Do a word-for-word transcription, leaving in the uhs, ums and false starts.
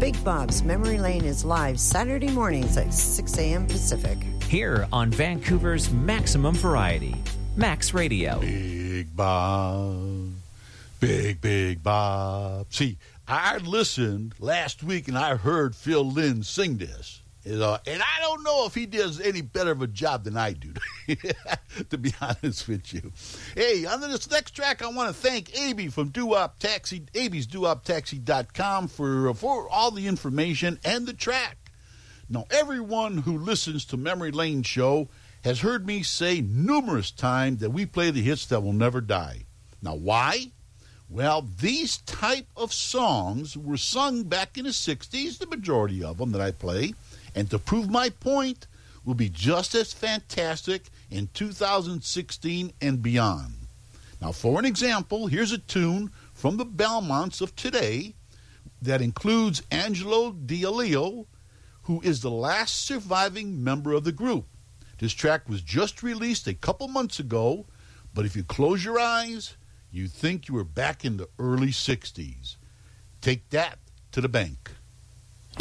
Big Bob's Memory Lane is live Saturday mornings at six a.m. Pacific. Here on Vancouver's Maximum Variety, Max Radio. Big Bob, Big, Big Bob. See, I listened last week and I heard Phil Lynde sing this. Uh, and I don't know if he does any better of a job than I do, to be honest with you. Hey, on this next track, I want to thank A B from Doo-Wop Taxi, A B's doo wop taxi dot com for, for all the information and the track. Now, everyone who listens to Memory Lane Show has heard me say numerous times that we play the hits that will never die. Now, why? Well, these type of songs were sung back in the sixties, the majority of them that I play. And to prove my point, will be just as fantastic in two thousand sixteen and beyond. Now, for an example, here's a tune from the Belmonts of today that includes Angelo D'Aleo, who is the last surviving member of the group. This track was just released a couple months ago, but if you close your eyes, you think you were back in the early sixties. Take that to the bank.